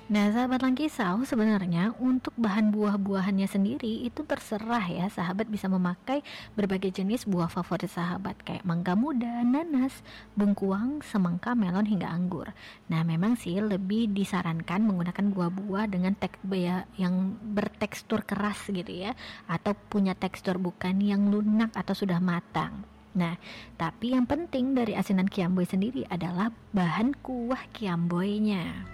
Nah, sahabat Langkisau, sebenarnya untuk bahan buah-buahannya sendiri itu terserah ya. Sahabat bisa memakai berbagai jenis buah favorit sahabat kayak mangga muda, nanas, bengkuang, semangka, melon hingga anggur. Nah, memang sih lebih disarankan menggunakan buah-buah dengan yang bertekstur keras gitu ya, atau punya tekstur bukan yang lunak atau sudah matang. Nah, tapi yang penting dari asinan kiamboy sendiri adalah bahan kuah kiamboynya.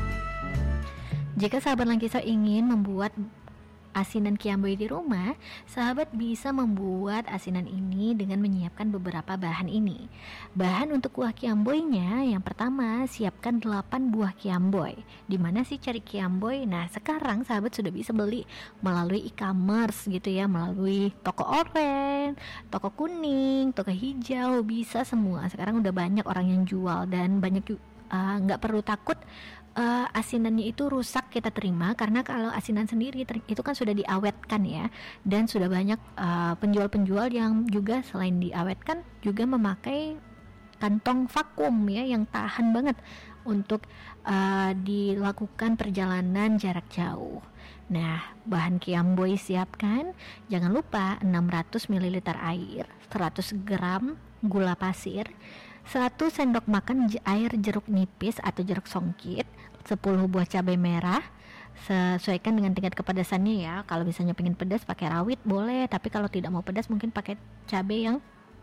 Jika sahabat Langkisau ingin membuat asinan kiamboy di rumah, sahabat bisa membuat asinan ini dengan menyiapkan beberapa bahan ini. Bahan untuk kuah kiamboynya, yang pertama, siapkan 8 buah kiamboy. Di mana sih cari kiamboy? Nah, sekarang sahabat sudah bisa beli melalui e-commerce gitu ya, melalui toko oranye, toko kuning, toko hijau, bisa semua. Sekarang udah banyak orang yang jual dan banyak nggak perlu takut asinannya itu rusak kita terima, karena kalau asinan sendiri itu kan sudah diawetkan ya, dan sudah banyak penjual-penjual yang juga selain diawetkan juga memakai kantong vakum ya yang tahan banget untuk dilakukan perjalanan jarak jauh. Nah, bahan kiamboy siapkan, jangan lupa 600 ml air, 100 gram gula pasir, 1 sendok makan air jeruk nipis atau jeruk songkit, 10 buah cabai merah. Sesuaikan dengan tingkat kepedasannya ya. Kalau misalnya pengen pedas pakai rawit boleh, tapi kalau tidak mau pedas mungkin pakai cabai yang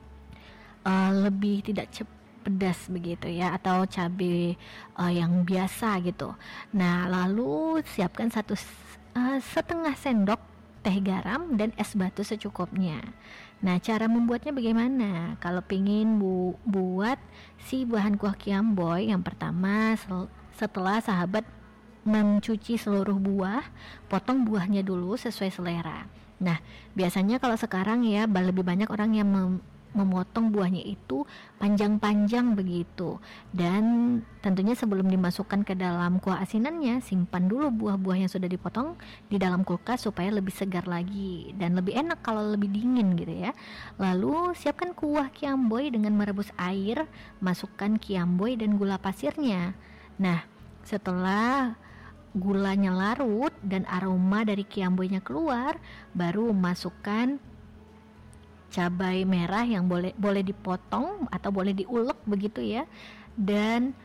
lebih tidak pedas begitu ya, atau cabai yang biasa gitu. Nah, lalu siapkan setengah sendok teh garam dan es batu secukupnya. Nah, cara membuatnya bagaimana? Kalau pingin buat si bahan kuah kiamboy, yang pertama setelah sahabat mencuci seluruh buah, potong buahnya dulu sesuai selera. Nah, biasanya kalau sekarang ya lebih banyak orang yang memotong buahnya itu panjang-panjang begitu. Dan tentunya sebelum dimasukkan ke dalam kuah asinannya, simpan dulu buah-buah yang sudah dipotong di dalam kulkas supaya lebih segar lagi dan lebih enak kalau lebih dingin gitu ya. Lalu siapkan kuah kiamboy dengan merebus air, masukkan kiamboy dan gula pasirnya. Nah, setelah gulanya larut dan aroma dari kiamboynya keluar, baru masukkan cabai merah yang boleh dipotong atau boleh diulek begitu ya, dan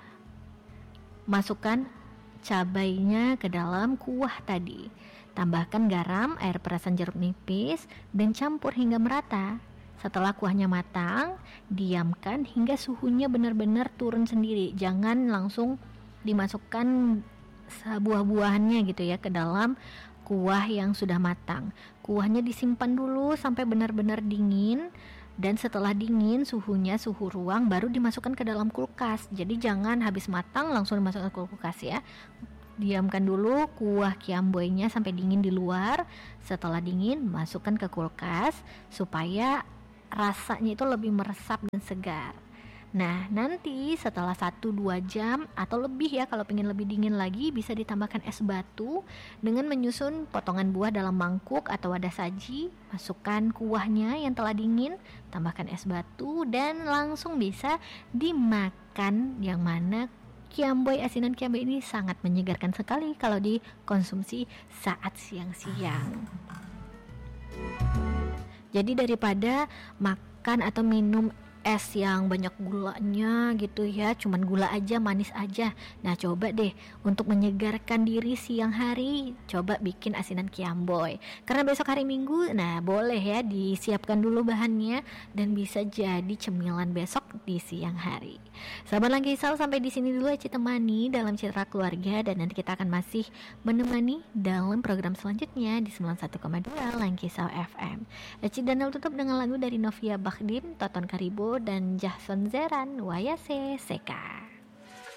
masukkan cabainya ke dalam kuah tadi. Tambahkan garam, air perasan jeruk nipis, dan campur hingga merata. Setelah kuahnya matang, diamkan hingga suhunya benar-benar turun sendiri. Jangan langsung dimasukkan buah-buahannya gitu ya ke dalam kuah yang sudah matang. Kuahnya disimpan dulu sampai benar-benar dingin, dan setelah dingin suhu ruang baru dimasukkan ke dalam kulkas. Jadi jangan habis matang langsung dimasukkan ke kulkas ya. Diamkan dulu kuah kiamboynya sampai dingin di luar. Setelah dingin masukkan ke kulkas supaya rasanya itu lebih meresap dan segar. Nah, nanti setelah 1-2 jam atau lebih ya, kalau pengen lebih dingin lagi, bisa ditambahkan es batu dengan menyusun potongan buah dalam mangkuk atau wadah saji. Masukkan kuahnya yang telah dingin, tambahkan es batu, dan langsung bisa dimakan. Yang mana asinan kiamboy ini sangat menyegarkan sekali kalau dikonsumsi saat siang-siang. Jadi daripada makan atau minum es yang banyak gulanya gitu ya, cuman gula aja, manis aja. Nah, coba deh untuk menyegarkan diri siang hari, coba bikin asinan kiamboy. Karena besok hari Minggu, nah boleh ya disiapkan dulu bahannya dan bisa jadi cemilan besok di siang hari. Sahabat Langkisau, sampai di sini dulu Eci temani dalam Citra Keluarga, dan nanti kita akan masih menemani dalam program selanjutnya di 91,2 Langkisau FM. Eci Danel tutup dengan lagu dari Novia Bakhdim, Toton Karibo, dan Jason Zeran, Wayase Seka.